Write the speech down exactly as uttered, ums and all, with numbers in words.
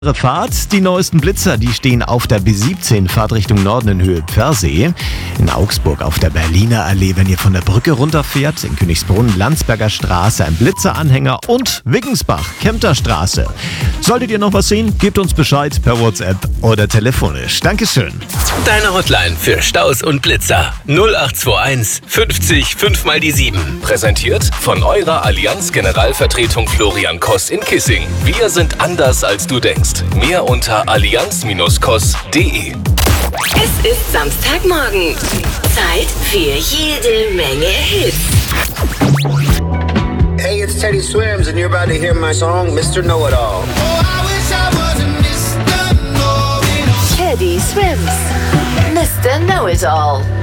Fahrt. Die neuesten Blitzer, die stehen auf der B siebzehn, Fahrt Richtung Norden in Höhe Pfersee. In Augsburg auf der Berliner Allee, wenn ihr von der Brücke runterfährt. In Königsbrunn, Landsberger Straße, ein Blitzeranhänger und Wiggensbach, Kempter Straße. Solltet ihr noch was sehen, gebt uns Bescheid per WhatsApp oder telefonisch. Dankeschön. Deine Hotline für Staus und Blitzer null acht zwei eins fünfzig fünf mal die sieben. Präsentiert von eurer Allianz Generalvertretung Florian Koss in Kissing. Wir sind anders als du denkst. Mehr unter allianz Bindestrich koss punkt de. Es ist Samstagmorgen. Zeit für jede Menge Hits. Hey, it's Teddy Swims and you're about to hear my song, Mister Know-It-All. Teddy Swims, Mister Know-It-All.